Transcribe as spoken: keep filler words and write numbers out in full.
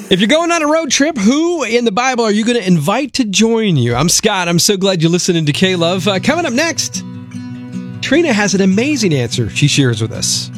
If you're going on a road trip, who in the Bible are you going to invite to join you? I'm Scott. I'm so glad you're listening to K-Love. Uh, coming up next, Trina has an amazing answer she shares with us.